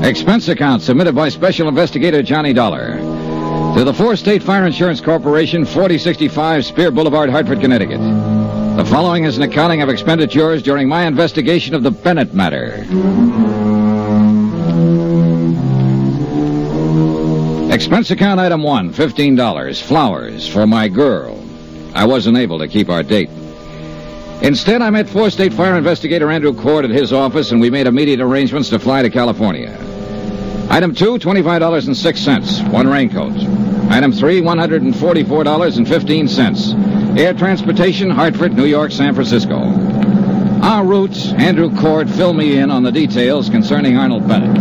Expense account submitted by Special Investigator Johnny Dollar to the 4 State Fire Insurance Corporation, 4065 Spear Boulevard, Hartford, Connecticut. The following is an accounting of expenditures during my investigation of the Bennett matter. Expense account item 1, $15, flowers for my girl. I wasn't able to keep our date. Instead, I met 4 State Fire Investigator Andrew Cord at his office, and we made immediate arrangements to fly to California. Item 2, $25.06, 1 raincoat. Item 3, $144.15. Air transportation, Hartford, New York, San Francisco. En route, Andrew Cord filled me in on the details concerning Arnold Bennett.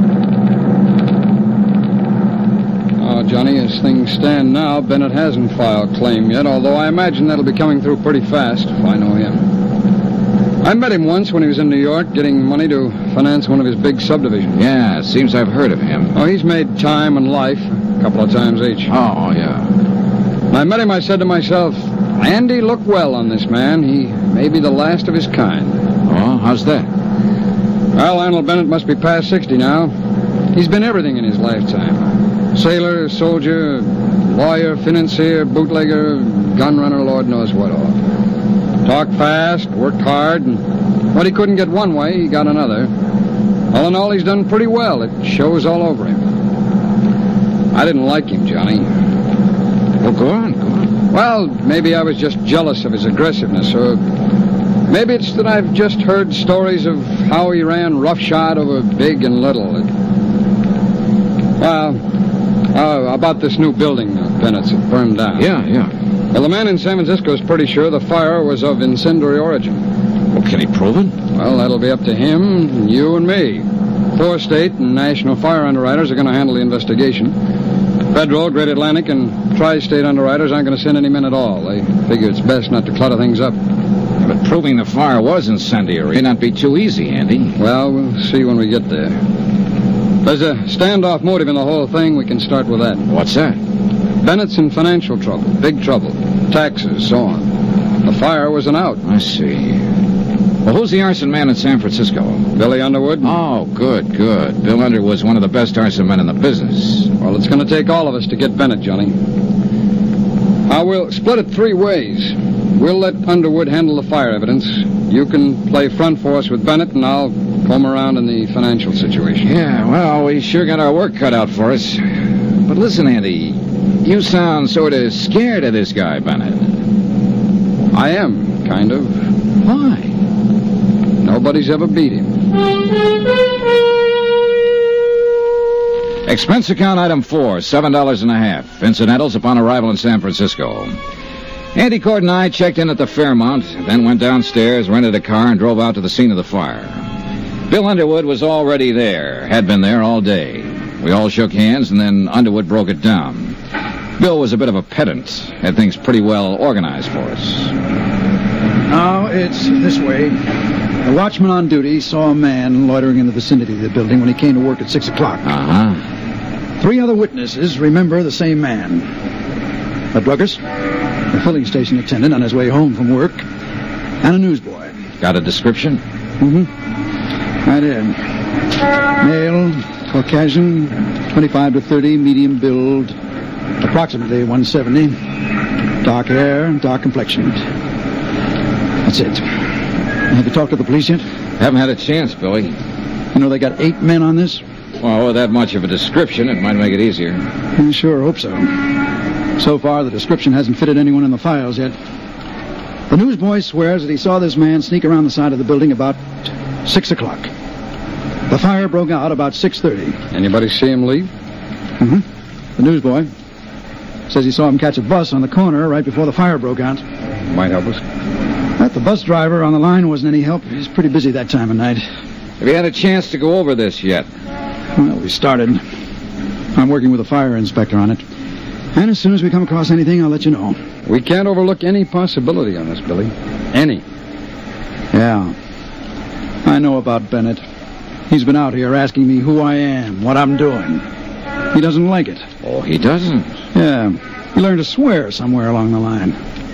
Johnny, as things stand now, Bennett hasn't filed claim yet, although I imagine that'll be coming through pretty fast if I know him. I met him once when he was in New York getting money to finance one of his big subdivisions. Yeah, it seems I've heard of him. Oh, he's made time and life a couple of times each. Oh, yeah. When I met him, I said to myself, Andy, look well on this man. He may be the last of his kind. Oh, how's that? Well, Arnold Bennett must be past 60 now. He's been everything in his lifetime. Sailor, soldier, lawyer, financier, bootlegger, gun runner, Lord knows what all. Talked fast, worked hard, and what he couldn't get one way, he got another. All in all, he's done pretty well. It shows all over him. I didn't like him, Johnny. Well, go on. Well, maybe I was just jealous of his aggressiveness, or maybe it's that I've just heard stories of how he ran roughshod over big and little. About this new building Bennett's burned down. Yeah. Well, the man in San Francisco is pretty sure the fire was of incendiary origin. Well, can he prove it? Well, that'll be up to him, and you, and me. 4 state and national fire underwriters are going to handle the investigation. Federal, Great Atlantic, and tri-state underwriters aren't going to send any men at all. They figure it's best not to clutter things up. But proving the fire was incendiary may not be too easy, Andy. Well, we'll see when we get there. There's a standoff motive in the whole thing. We can start with that. What's that? Bennett's in financial trouble, big trouble, taxes, so on. The fire was an out. I see. Well, who's the arson man in San Francisco? Billy Underwood. Oh, good. Bill Underwood's one of the best arson men in the business. Well, it's going to take all of us to get Bennett, Johnny. Now, we'll split it 3 ways. We'll let Underwood handle the fire evidence. You can play front force with Bennett, and I'll comb around in the financial situation. Yeah, well, we sure got our work cut out for us. But listen, Andy, you sound sort of scared of this guy, Bennett. I am, kind of. Why? Nobody's ever beat him. Expense account item 4, $7.50. Incidentals upon arrival in San Francisco. Andy Cord and I checked in at the Fairmont, then went downstairs, rented a car, and drove out to the scene of the fire. Bill Underwood was already there, had been there all day. We all shook hands, and then Underwood broke it down. Bill was a bit of a pedant, had things pretty well organized for us. Now, it's this way. A watchman on duty saw a man loitering in the vicinity of the building when he came to work at 6 o'clock. 3 other witnesses remember the same man. A druggist, a filling station attendant on his way home from work, and a newsboy. Got a description? Mm-hmm. I did. Male, Caucasian, 25 to 30, medium build, approximately 170, dark hair, dark complexion. That's it. Have you talked to the police yet? Haven't had a chance, Billy. You know they got 8 men on this? Well, with that much of a description, it might make it easier. I sure hope so. So far, the description hasn't fitted anyone in the files yet. The newsboy swears that he saw this man sneak around the side of the building about 6 o'clock. The fire broke out about 6:30. Anybody see him leave? Mm-hmm. The newsboy says he saw him catch a bus on the corner right before the fire broke out. Might help us. But the bus driver on the line wasn't any help. He's pretty busy that time of night. Have you had a chance to go over this yet? Well, we started. I'm working with a fire inspector on it. And as soon as we come across anything, I'll let you know. We can't overlook any possibility on this, Billy. Any. Yeah. I know about Bennett. He's been out here asking me who I am, what I'm doing. He doesn't like it. Oh, he doesn't? Yeah. He learned to swear somewhere along the line.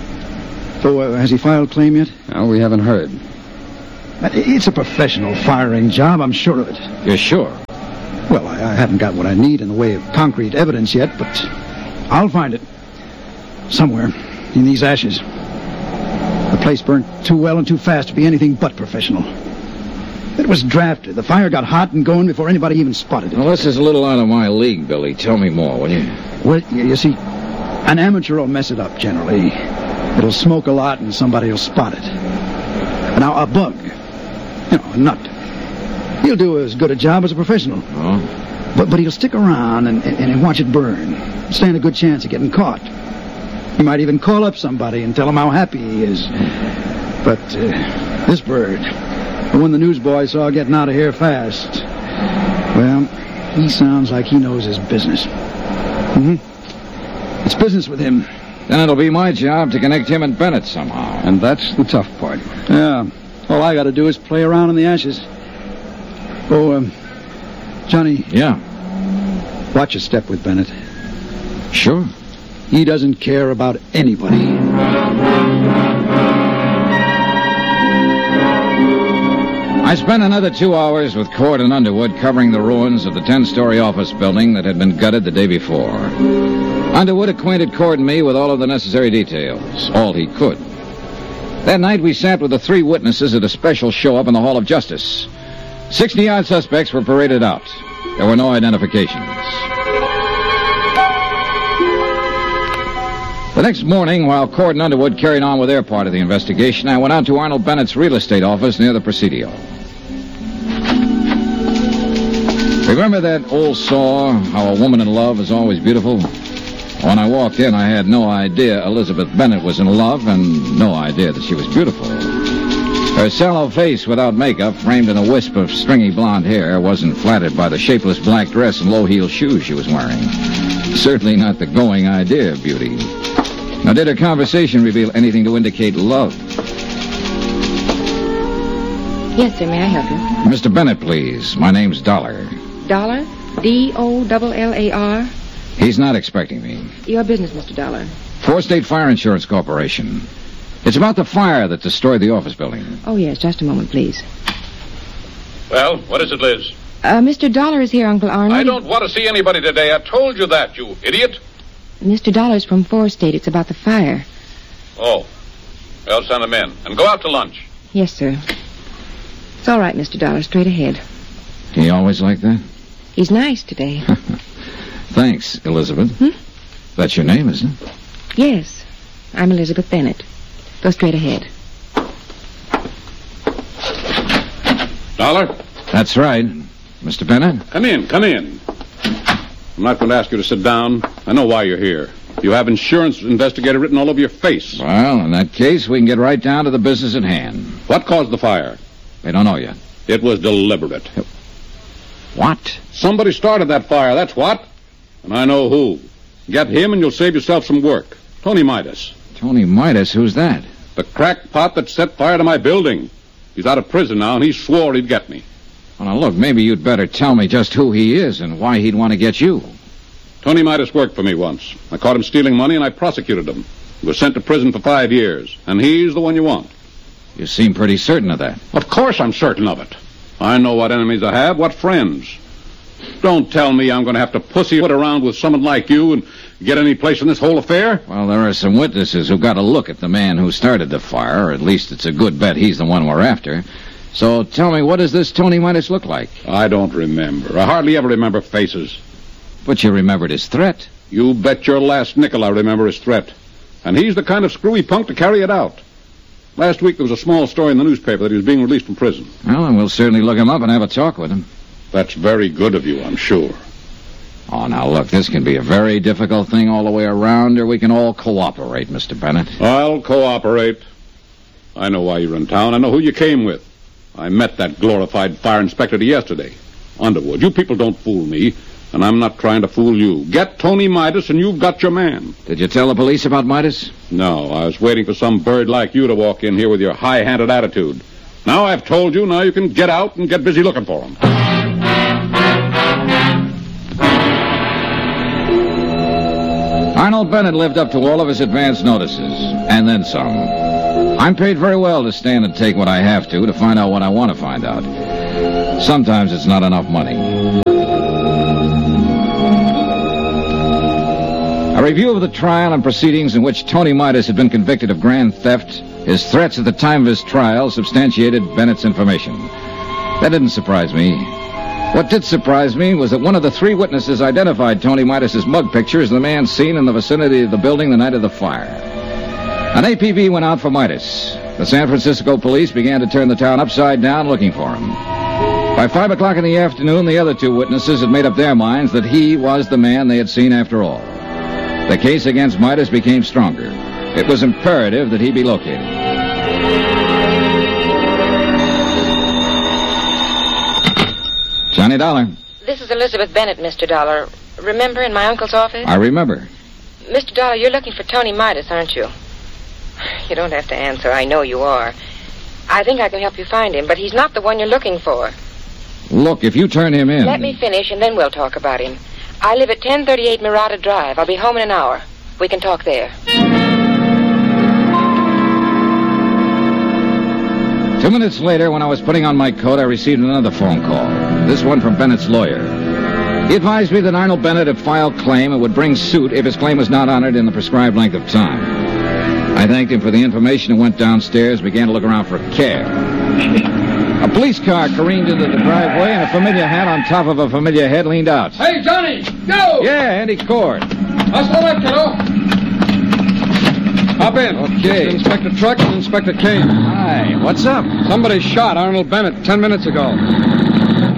So, has he filed claim yet? No, we haven't heard. It's a professional firing job, I'm sure of it. You're sure? Well, I haven't got what I need in the way of concrete evidence yet, but I'll find it. Somewhere in these ashes. The place burned too well and too fast to be anything but professional. It was drafted. The fire got hot and going before anybody even spotted it. Well, this is a little out of my league, Billy. Tell me more, will you? Well, you see, an amateur will mess it up, generally. It'll smoke a lot and somebody will spot it. Now, a bug, a nut, he'll do as good a job as a professional. Oh? But he'll stick around and watch it burn. Stand a good chance of getting caught. He might even call up somebody and tell him how happy he is. But this bird, the one the newsboy saw getting out of here fast, well, he sounds like he knows his business. It's business with him. Then it'll be my job to connect him and Bennett somehow. And that's the tough part. Yeah. All I got to do is play around in the ashes. Oh, Johnny. Yeah? Watch your step with Bennett. Sure. He doesn't care about anybody. I spent another 2 hours with Cord and Underwood covering the ruins of the 10-story office building that had been gutted the day before. Underwood acquainted Cord and me with all of the necessary details, all he could. That night we sat with the 3 witnesses at a special show-up in the Hall of Justice. 60-odd suspects were paraded out. There were no identifications. The next morning, while Cord and Underwood carried on with their part of the investigation, I went out to Arnold Bennett's real estate office near the Presidio. Remember that old saw, how a woman in love is always beautiful? When I walked in, I had no idea Elizabeth Bennett was in love and no idea that she was beautiful. Her sallow face without makeup, framed in a wisp of stringy blonde hair, wasn't flattered by the shapeless black dress and low-heeled shoes she was wearing. Certainly not the going idea of beauty. Now, did her conversation reveal anything to indicate love? Yes, sir. May I help you? Mr. Bennett, please. My name's Dollar. Dollar? D-O-L-L-A-R? He's not expecting me. Your business, Mr. Dollar. Four State Fire Insurance Corporation. It's about the fire that destroyed the office building. Oh, yes. Just a moment, please. Well, what is it, Liz? Mr. Dollar is here, Uncle Arnold. I don't want to see anybody today. I told you that, you idiot. Mr. Dollar's from Four State. It's about the fire. Oh. Well, send them in. And go out to lunch. Yes, sir. It's all right, Mr. Dollar. Straight ahead. He always like that? He's nice today. Thanks, Elizabeth. That's your name, isn't it? Yes. I'm Elizabeth Bennett. Go straight ahead. Dollar? That's right. Mr. Bennett? Come in, come in. I'm not going to ask you to sit down. I know why you're here. You have insurance investigator written all over your face. Well, in that case, we can get right down to the business at hand. What caused the fire? They don't know yet. It was deliberate. What? Somebody started that fire, that's what. And I know who. Get him and you'll save yourself some work. Tony Midas. Tony Midas? Who's that? The crackpot that set fire to my building. He's out of prison now, and he swore he'd get me. Well, now, look, maybe you'd better tell me just who he is and why he'd want to get you. Tony Midas worked for me once. I caught him stealing money, and I prosecuted him. He was sent to prison for 5 years, and he's the one you want. You seem pretty certain of that. Of course I'm certain of it. I know what enemies I have, what friends. Don't tell me I'm going to have to pussyfoot around with someone like you and get any place in this whole affair. Well, there are some witnesses who got a look at the man who started the fire, or at least it's a good bet he's the one we're after. So tell me, what does this Tony Midas look like? I don't remember. I hardly ever remember faces. But you remembered his threat. You bet your last nickel I remember his threat. And he's the kind of screwy punk to carry it out. Last week there was a small story in the newspaper that he was being released from prison. Well, and we'll certainly look him up and have a talk with him. That's very good of you, I'm sure. Oh, now, look, this can be a very difficult thing all the way around, or we can all cooperate, Mr. Bennett. I'll cooperate. I know why you're in town. I know who you came with. I met that glorified fire inspector yesterday. Underwood, you people don't fool me, and I'm not trying to fool you. Get Tony Midas, and you've got your man. Did you tell the police about Midas? No, I was waiting for some bird like you to walk in here with your high-handed attitude. Now I've told you, now you can get out and get busy looking for him. Arnold Bennett lived up to all of his advance notices, and then some. I'm paid very well to stand and take what I have to find out what I want to find out. Sometimes it's not enough money. A review of the trial and proceedings in which Tony Midas had been convicted of grand theft, his threats at the time of his trial substantiated Bennett's information. That didn't surprise me. What did surprise me was that one of the 3 witnesses identified Tony Midas' mug picture as the man seen in the vicinity of the building the night of the fire. An APB went out for Midas. The San Francisco police began to turn the town upside down looking for him. By 5 o'clock in the afternoon, the other 2 witnesses had made up their minds that he was the man they had seen after all. The case against Midas became stronger. It was imperative that he be located. Johnny Dollar. This is Elizabeth Bennett, Mr. Dollar. Remember in my uncle's office? I remember. Mr. Dollar, you're looking for Tony Midas, aren't you? You don't have to answer. I know you are. I think I can help you find him, but he's not the one you're looking for. Look, if you turn him in... Let me finish, and then we'll talk about him. I live at 1038 Murata Drive. I'll be home in an hour. We can talk there. 2 minutes later, when I was putting on my coat, I received another phone call. This one from Bennett's lawyer. He advised me that Arnold Bennett had filed claim and would bring suit if his claim was not honored in the prescribed length of time. I thanked him for the information and went downstairs, began to look around for a cab. A police car careened into the driveway, and a familiar hat on top of a familiar head leaned out. Hey, Johnny! Go! Yeah, Andy Cord. How's all that, kiddo? Hop in. Okay. Inspector Truck and Inspector Kane. Hi, what's up? Somebody shot Arnold Bennett 10 minutes ago.